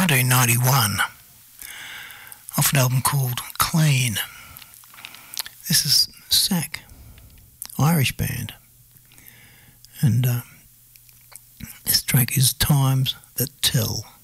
1991, off an album called Clean. This is Sack, Irish band, and this track is Times That Tell.